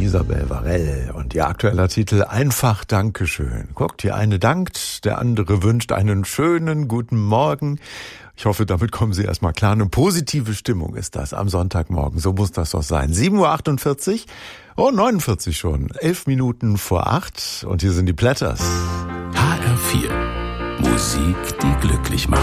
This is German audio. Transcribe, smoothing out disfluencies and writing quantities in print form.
Isabel Varell und ihr aktueller Titel Einfach Dankeschön. Guckt, die eine dankt, der andere wünscht einen schönen guten Morgen. Ich hoffe, damit kommen Sie erstmal klar. Eine positive Stimmung ist das am Sonntagmorgen. So muss das doch sein. 7:48 Uhr, 49 schon. 11 Minuten vor 8 und hier sind die Platters. HR4. Musik, die glücklich macht.